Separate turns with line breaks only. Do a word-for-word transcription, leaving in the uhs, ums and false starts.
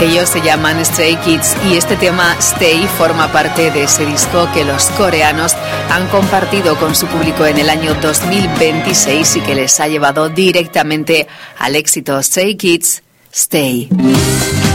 Ellos se llaman Stray Kids y este tema Stay forma parte de ese disco que los coreanos han compartido con su público en el año dos mil veintiséis y que les ha llevado directamente al éxito. Stray Kids, Stay.